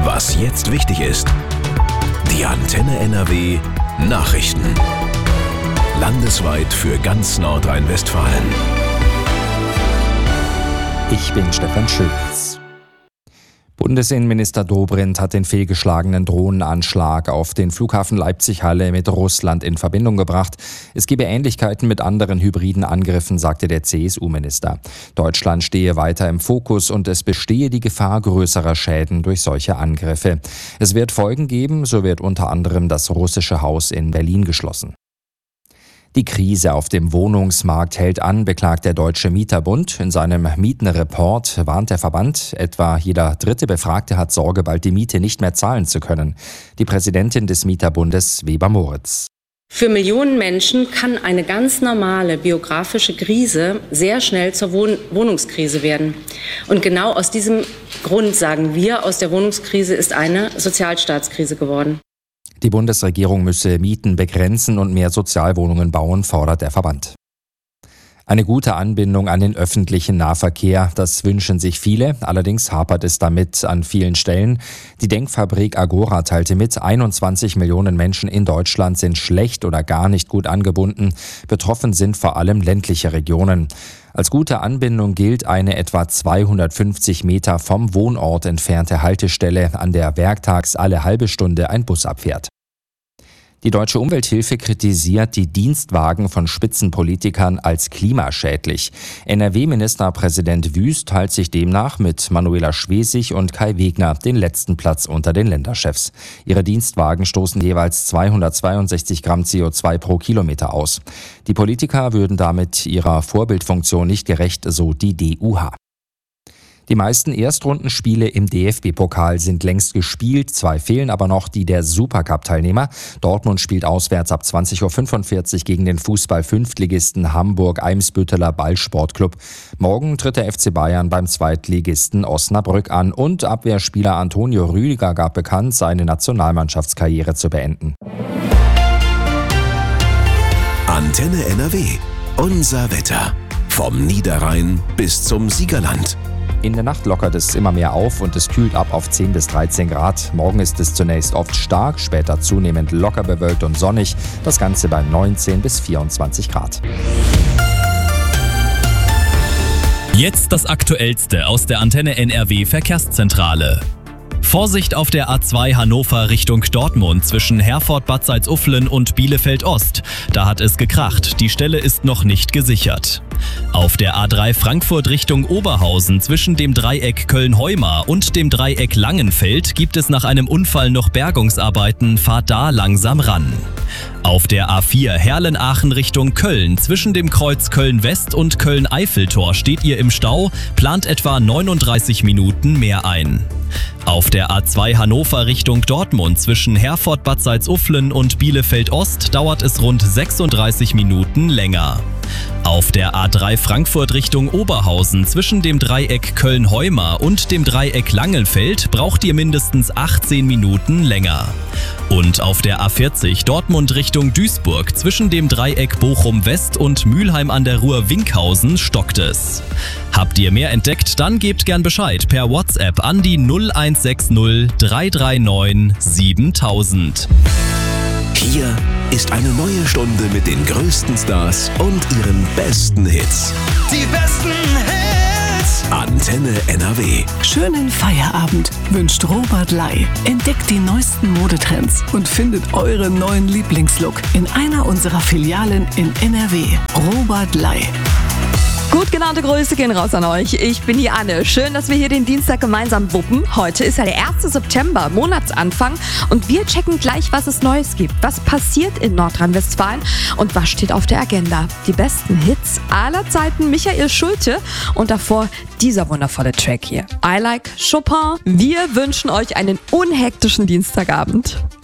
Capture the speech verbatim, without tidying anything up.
Was jetzt wichtig ist. Die Antenne N R W Nachrichten. Landesweit für ganz Nordrhein-Westfalen. Ich bin Stefan Schulz. Bundesinnenminister Dobrindt hat den fehlgeschlagenen Drohnenanschlag auf den Flughafen Leipzig-Halle mit Russland in Verbindung gebracht. Es gebe Ähnlichkeiten mit anderen hybriden Angriffen, sagte der C S U-Minister. Deutschland stehe weiter im Fokus und es bestehe die Gefahr größerer Schäden durch solche Angriffe. Es wird Folgen geben, so wird unter anderem das russische Haus in Berlin geschlossen. Die Krise auf dem Wohnungsmarkt hält an, beklagt der Deutsche Mieterbund. In seinem Mietenreport warnt der Verband, etwa jeder dritte Befragte hat Sorge, bald die Miete nicht mehr zahlen zu können. Die Präsidentin des Mieterbundes, Weber Moritz. Für Millionen Menschen kann eine ganz normale biografische Krise sehr schnell zur Wohn- Wohnungskrise werden. Und genau aus diesem Grund sagen wir, aus der Wohnungskrise ist eine Sozialstaatskrise geworden. Die Bundesregierung müsse Mieten begrenzen und mehr Sozialwohnungen bauen, fordert der Verband. Eine gute Anbindung an den öffentlichen Nahverkehr, das wünschen sich viele. Allerdings hapert es damit an vielen Stellen. Die Denkfabrik Agora teilte mit, einundzwanzig Millionen Menschen in Deutschland sind schlecht oder gar nicht gut angebunden. Betroffen sind vor allem ländliche Regionen. Als gute Anbindung gilt eine etwa zweihundertfünfzig Meter vom Wohnort entfernte Haltestelle, an der werktags alle halbe Stunde ein Bus abfährt. Die Deutsche Umwelthilfe kritisiert die Dienstwagen von Spitzenpolitikern als klimaschädlich. N R W-Ministerpräsident Wüst teilt sich demnach mit Manuela Schwesig und Kai Wegner den letzten Platz unter den Länderchefs. Ihre Dienstwagen stoßen jeweils zweihundertzweiundsechzig Gramm C O zwei pro Kilometer aus. Die Politiker würden damit ihrer Vorbildfunktion nicht gerecht, so die D U H. Die meisten Erstrundenspiele im D F B-Pokal sind längst gespielt, zwei fehlen aber noch, die der Supercup-Teilnehmer. Dortmund spielt auswärts ab zwanzig Uhr fünfundvierzig gegen den Fußball-Fünftligisten Hamburg-Eimsbütteler Ballsportclub. Morgen tritt der F C Bayern beim Zweitligisten Osnabrück an und Abwehrspieler Antonio Rüdiger gab bekannt, seine Nationalmannschaftskarriere zu beenden. Antenne N R W. Unser Wetter. Vom Niederrhein bis zum Siegerland. In der Nacht lockert es immer mehr auf und es kühlt ab auf zehn bis dreizehn Grad. Morgen ist es zunächst oft stark, später zunehmend locker bewölkt und sonnig. Das Ganze bei neunzehn bis vierundzwanzig Grad. Jetzt das Aktuellste aus der Antenne N R W Verkehrszentrale. Vorsicht auf der A zwei Hannover Richtung Dortmund zwischen Herford-Bad Salzuflen und Bielefeld-Ost. Da hat es gekracht. Die Stelle ist noch nicht gesichert. Auf der A drei Frankfurt Richtung Oberhausen zwischen dem Dreieck Köln-Heumar und dem Dreieck Langenfeld gibt es nach einem Unfall noch Bergungsarbeiten. Fahrt da langsam ran. Auf der A vier Herlen-Aachen Richtung Köln zwischen dem Kreuz Köln-West und Köln-Eiffeltor steht ihr im Stau, plant etwa neununddreißig Minuten mehr ein. Auf der A zwei Hannover Richtung Dortmund zwischen Herford-Bad Salzuflen und Bielefeld-Ost dauert es rund sechsunddreißig Minuten länger. Auf der A drei Frankfurt Richtung Oberhausen zwischen dem Dreieck Köln-Heumar und dem Dreieck Langenfeld braucht ihr mindestens achtzehn Minuten länger. Und auf der A vierzig Dortmund Richtung Duisburg zwischen dem Dreieck Bochum-West und Mülheim an der Ruhr-Winkhausen stockt es. Habt ihr mehr entdeckt, dann gebt gern Bescheid per WhatsApp an die null eins sechs null drei drei neun siebentausend. Hier ist eine neue Stunde mit den größten Stars und ihren besten Hits. Die besten Hits! Antenne N R W. Schönen Feierabend wünscht Robert Lai. Entdeckt die neuesten Modetrends und findet euren neuen Lieblingslook in einer unserer Filialen in N R W. Robert Lai. Gut genannte Grüße gehen raus an euch. Ich bin die Anne. Schön, dass wir hier den Dienstag gemeinsam wuppen. Heute ist ja der erste September, Monatsanfang. Und wir checken gleich, was es Neues gibt. Was passiert in Nordrhein-Westfalen und was steht auf der Agenda. Die besten Hits aller Zeiten, Michael Schulte. Und davor dieser wundervolle Track hier. I Like Chopin. Wir wünschen euch einen unhektischen Dienstagabend.